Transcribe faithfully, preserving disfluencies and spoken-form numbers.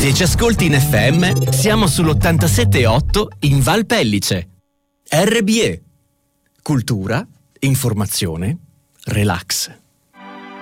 Se ci ascolti in F M, siamo sull'ottantasette virgola otto in Val Pellice. R B E. Cultura, informazione, relax.